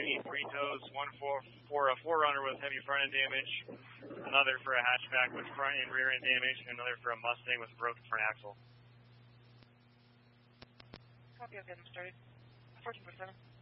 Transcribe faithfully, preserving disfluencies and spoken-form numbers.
Lamborghini, three tows, one for, for a four runner with heavy front end damage, another for a hatchback with front and rear end damage, and another for a Mustang with broken front axle. Copy, I'll get them started. fourteen point seven.